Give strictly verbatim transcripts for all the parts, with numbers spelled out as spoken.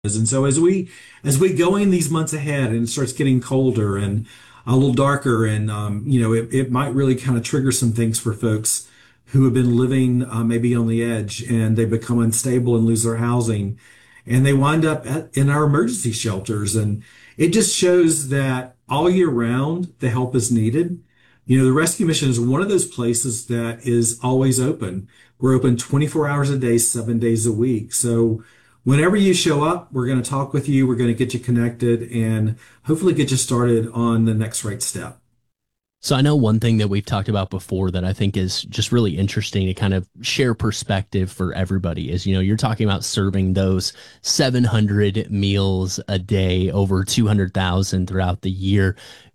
And so as we as we go in these months ahead and it starts getting colder and a little darker, and um, you know, it, it might really kind of trigger some things for folks who have been living uh, maybe on the edge, and they become unstable and lose their housing, and they wind up at, in our emergency shelters. And it just shows that all year round the help is needed. You know, the rescue mission is one of those places that is always open. We're open twenty-four hours a day, seven days a week. So whenever you show up, we're going to talk with you. We're going to get you connected and hopefully get you started on the next right step. So I know one thing that we've talked about before that I think is just really interesting to kind of share perspective for everybody is, you know, you're talking about serving those seven hundred meals a day, over two hundred thousand throughout the year.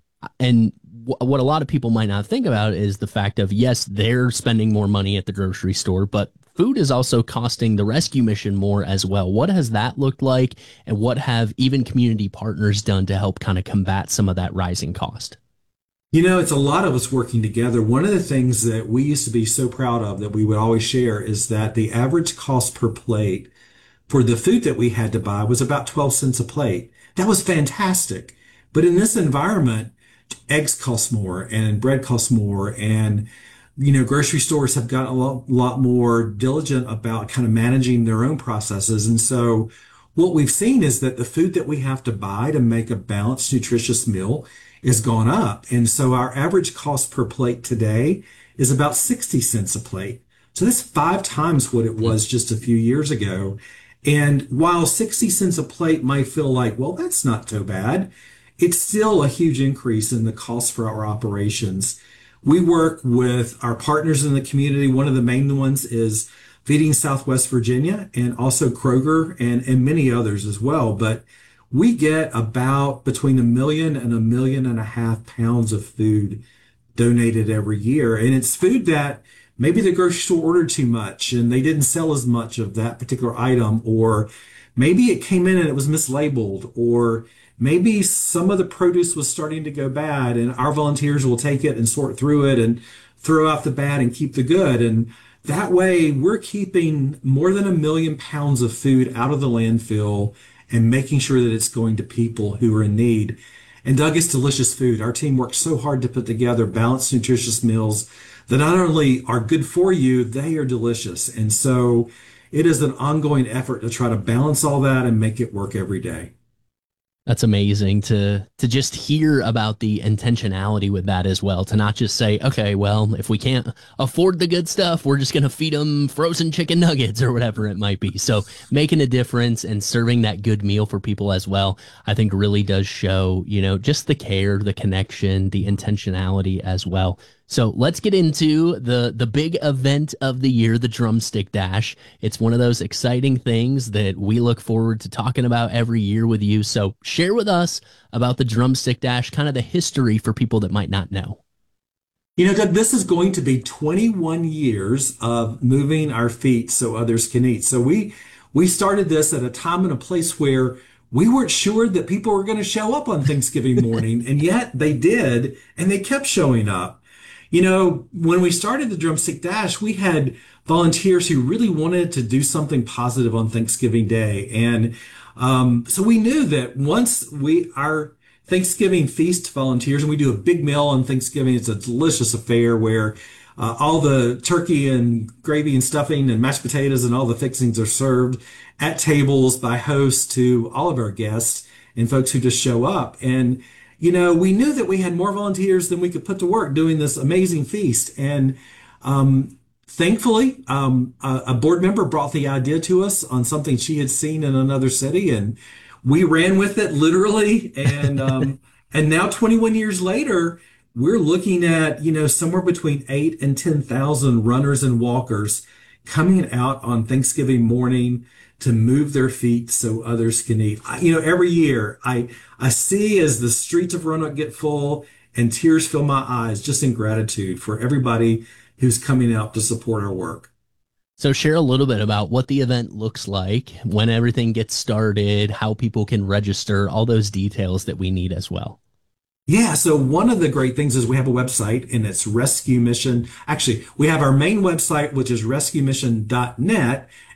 And what a lot of people might not think about is the fact of, yes, they're spending more money at the grocery store, but food is also costing the rescue mission more as well. What has that looked like, and what have even community partners done to help kind of combat some of that rising cost? You know, it's a lot of us working together. One of the things that we used to be so proud of that we would always share is that the average cost per plate for the food that we had to buy was about twelve cents a plate. That was fantastic. But in this environment, eggs cost more and bread costs more, and you know, grocery stores have gotten a lot, lot more diligent about kind of managing their own processes. And so what we've seen is that the food that we have to buy to make a balanced, nutritious meal is gone up. And so our average cost per plate today is about sixty cents a plate. So that's five times what it was just a few years ago. And while sixty cents a plate might feel like, well, that's not so bad, it's still a huge increase in the cost for our operations. We work with our partners in the community. One of the main ones is Feeding Southwest Virginia, and also Kroger, and, and many others as well. But we get about between a million and a million and a half pounds of food donated every year. And it's food that maybe the grocery store ordered too much and they didn't sell as much of that particular item, or maybe it came in and it was mislabeled, or maybe some of the produce was starting to go bad, and our volunteers will take it and sort through it and throw out the bad and keep the good. And that way we're keeping more than a million pounds of food out of the landfill and making sure that it's going to people who are in need. And Doug, it's delicious food. Our team worked so hard to put together balanced, nutritious meals that not only are good for you, they are delicious. And so it is an ongoing effort to try to balance all that and make it work every day. That's amazing to to just hear about the intentionality with that as well, to not just say, okay, well, if we can't afford the good stuff, we're just going to feed them frozen chicken nuggets or whatever it might be. So making a difference and serving that good meal for people as well, I think really does show, you know, just the care, the connection, the intentionality as well. So let's get into the the big event of the year, the Drumstick Dash. It's one of those exciting things that we look forward to talking about every year with you. So share with us about the Drumstick Dash, kind of the history for people that might not know. You know, Doug, this is going to be twenty-one years of moving our feet so others can eat. So we we started this at a time and a place where we weren't sure that people were going to show up on Thanksgiving morning, and yet they did, and they kept showing up. You know, when we started the Drumstick Dash, we had volunteers who really wanted to do something positive on Thanksgiving Day. And um, so we knew that once we, our Thanksgiving feast volunteers, and we do a big meal on Thanksgiving, it's a delicious affair where uh, all the turkey and gravy and stuffing and mashed potatoes and all the fixings are served at tables by hosts to all of our guests and folks who just show up. And you know, we knew that we had more volunteers than we could put to work doing this amazing feast. And um, thankfully, um, a, a board member brought the idea to us on something she had seen in another city, and we ran with it literally. And um, and now, twenty-one years later, we're looking at, you know, somewhere between eight and ten thousand runners and walkers coming out on Thanksgiving morning to move their feet so others can eat. I, you know, every year I I see as the streets of Roanoke get full and tears fill my eyes just in gratitude for everybody who's coming out to support our work. So share a little bit about what the event looks like, when everything gets started, how people can register, all those details that we need as well. Yeah, so one of the great things is we have a website, and it's Rescue Mission. Actually, we have our main website, which is rescue mission dot net.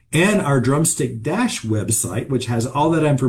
and our Drumstick Dash website, which has all that information